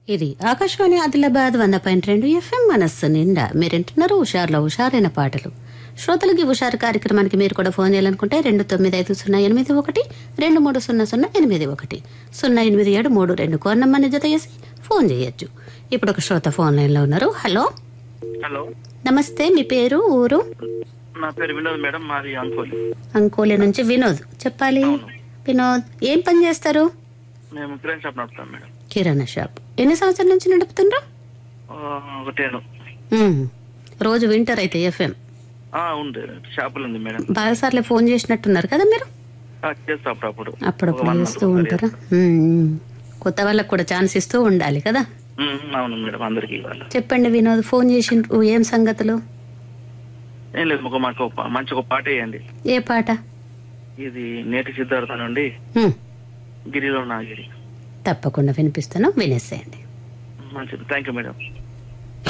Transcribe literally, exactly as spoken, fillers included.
ఇది ఆకాశవాణి ఆదిలాబాద్ వంద పాయింట్ రెండు ఎఫ్ఎం మనస్సు నిండా మీరింటున్నారు హుషారులో హుషారైన పాటలు. శ్రోతలకి హుషారు కార్యక్రమానికి మీరు కూడా ఫోన్ చేయాలనుకుంటే రెండు తొమ్మిది ఐదు సున్నా ఎనిమిది ఒకటి రెండు మూడు సున్నా సున్నా ఎనిమిది ఒకటి సున్నా ఎనిమిది ఏడు మూడు రెండు కోర్ నంబర్ని జత చేసి ఫోన్ చేయొచ్చు. ఇప్పుడు ఒక శ్రోత ఫోన్ లైన్ లో ఉన్నారు. హలో హలో నమస్తే, మీ పేరు ఊరు? నా పేరు వినోద్ మేడం, మాది అంకోలి. అంకోలి నుంచి వినోద్. చెప్పాలి వినోద్, ఏం పని చేస్తారు? మేము కిరాణా షాప్ నడుపుతాం మేడం. కిరాణా షాప్ ఎన్ని సంవత్సరాల నుంచి నడుపుతుండ్రు? ఒకటేను. రోజు వింటర్ అయితే ఎఫ్ఎం ఉంది, షాపులు ఉంది మేడం. బాగా సార్లు ఫోన్ చేసినట్టున్నారు కదా మీరు? చేస్తా అప్పుడప్పుడు అప్పుడప్పుడు చేస్తూ ఉంటారా? మ్మ్. కొత్త వాళ్ళకు కూడా ఛాన్స్ ఇస్తూ ఉండాలి కదా. అవును మేడం, అందరికి ఇవ్వాలి. చెప్పండి వినోద్, ఫోన్ చేసిండ్రు, ఏం సంగతులు? ఏం లేదు, ఒక మాకు ఒక మంచి ఒక పాట వేయండి. ఏ పాట? ఇది నేటి సిద్ధార్థ నుండి మ్మ్. గిరిలో నాగిరి. తప్పకుండా వినిపిస్తాను, వినేసేయండి. మంచిది, థ్యాంక్ యూ మేడం.